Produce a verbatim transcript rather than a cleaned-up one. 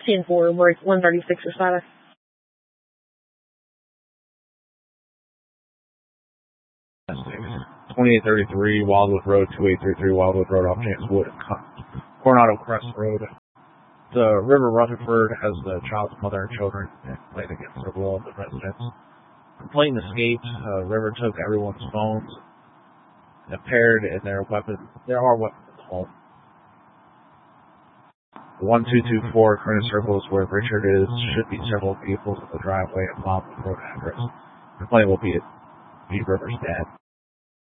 ten four, break one thirty-six or Sada. twenty-eight thirty-three, Wildwood Road, twenty-eight thirty-three, Wildwood Road, off Chance Wood, Coronado Crest Road. The River Rutherford has the child's mother and children playing against the will of the residents. Complaint escaped. Uh, River took everyone's phones, impaired in their weapons. There are weapons at home. one two two four Curtis Circle is where Richard is. Should be several vehicles in the driveway and Wildwood Road address. Complaint will be at B. River's dad.